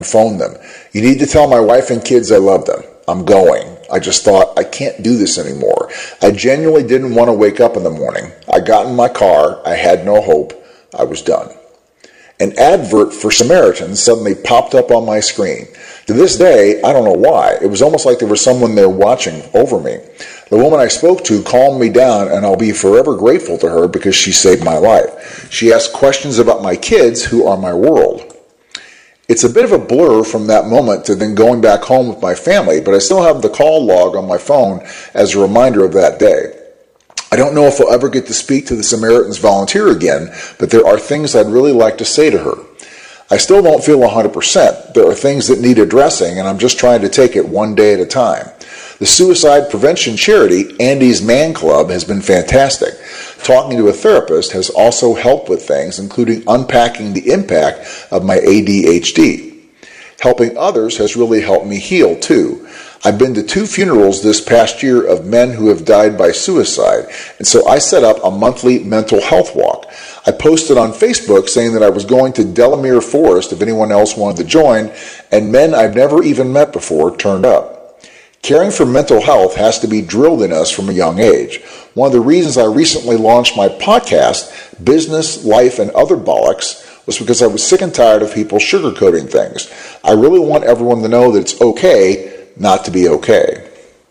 phone them. You need to tell my wife and kids I love them. I'm going. I just thought, I can't do this anymore. I genuinely didn't want to wake up in the morning. I got in my car. I had no hope. I was done. An advert for Samaritans suddenly popped up on my screen. To this day, I don't know why. It was almost like there was someone there watching over me. The woman I spoke to calmed me down, and I'll be forever grateful to her because she saved my life. She asked questions about my kids, who are my world. It's a bit of a blur from that moment to then going back home with my family, but I still have the call log on my phone as a reminder of that day. I don't know if I'll ever get to speak to the Samaritans volunteer again, but there are things I'd really like to say to her. I still don't feel 100%. There are things that need addressing, and I'm just trying to take it one day at a time. The suicide prevention charity, Andy's Man Club, has been fantastic. Talking to a therapist has also helped with things, including unpacking the impact of my ADHD. Helping others has really helped me heal, too. I've been to 2 funerals this past year of men who have died by suicide, and so I set up a monthly mental health walk. I posted on Facebook saying that I was going to Delamere Forest if anyone else wanted to join, and men I've never even met before turned up. Caring for mental health has to be drilled in us from a young age. One of the reasons I recently launched my podcast, Business, Life, and Other Bollocks, was because I was sick and tired of people sugarcoating things. I really want everyone to know that it's okay not to be okay.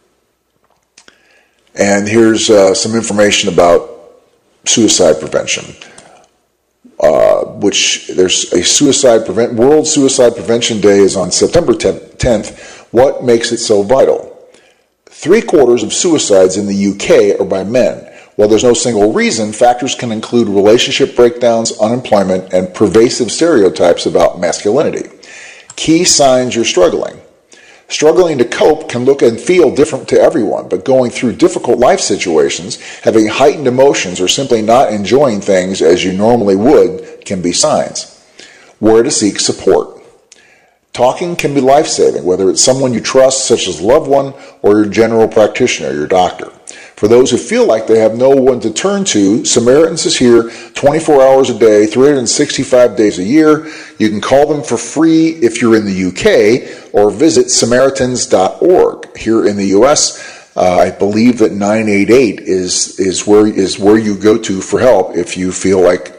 And here's some information about suicide prevention. Which there's a World Suicide Prevention Day is on September 10th. What makes it so vital? 3/4 of suicides in the UK are by men. While there's no single reason, factors can include relationship breakdowns, unemployment, and pervasive stereotypes about masculinity. Key signs you're struggling. Struggling to cope can look and feel different to everyone, but going through difficult life situations, having heightened emotions, or simply not enjoying things as you normally would can be signs. Where to seek support. Talking can be life-saving, whether it's someone you trust, such as a loved one, or your general practitioner, your doctor. For those who feel like they have no one to turn to, Samaritans is here 24 hours a day, 365 days a year. You can call them for free if you're in the UK, or visit Samaritans.org. Here in the US, I believe that 988 is where you go to for help if you feel like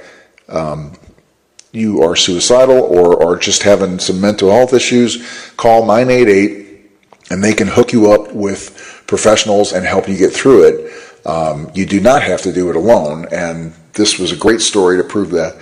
you are suicidal or are just having some mental health issues. Call 988 and they can hook you up with professionals and help you get through it. You do not have to do it alone, and this was a great story to prove that.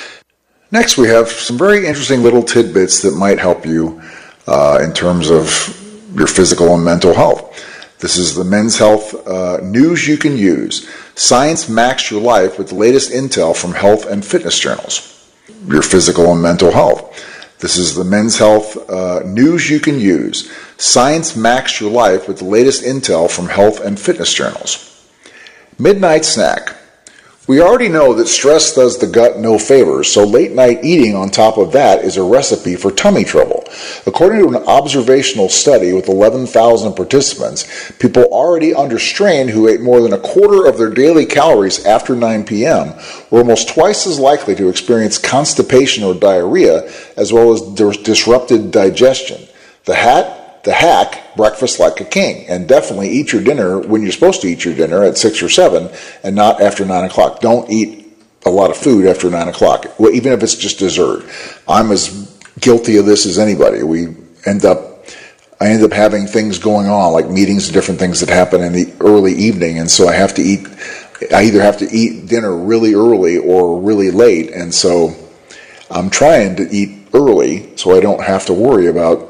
Next, we have some very interesting little tidbits that might help you in terms of your physical and mental health. This is the Men's Health news you can use. Science Max Your Life with the latest intel from health and fitness journals. Your physical and mental health. This is the Men's Health news you can use. Science Max Your Life with the latest intel from health and fitness journals. Midnight snack. We already know that stress does the gut no favors, so late night eating on top of that is a recipe for tummy trouble. According to an observational study with 11,000 participants, people already under strain who ate more than 1/4 of their daily calories after 9 p.m. were almost twice as likely to experience constipation or diarrhea, as well as disrupted digestion. The hack, breakfast like a king, and definitely eat your dinner when you're supposed to eat your dinner at 6 or 7 and not after 9 o'clock. Don't eat a lot of food after 9 o'clock, even if it's just dessert. I'm as guilty of this as anybody. I end up having things going on, like meetings and different things that happen in the early evening, and so I either have to eat dinner really early or really late, and so I'm trying to eat early so I don't have to worry about,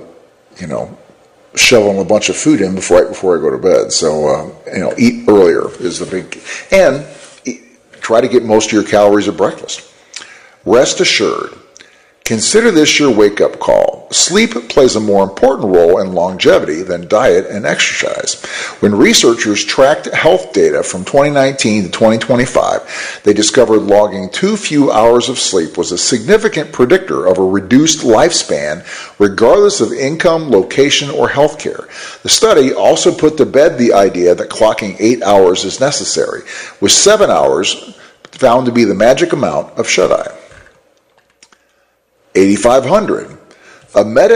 shoveling a bunch of food in right before I go to bed. So, eat earlier is the big, and try to get most of your calories at breakfast. Rest assured, consider this your wake-up call. Sleep plays a more important role in longevity than diet and exercise. When researchers tracked health data from 2019 to 2025, they discovered logging too few hours of sleep was a significant predictor of a reduced lifespan, regardless of income, location, or health care. The study also put to bed the idea that clocking 8 hours is necessary, with 7 hours found to be the magic amount of shut-eye. 8,500. A meta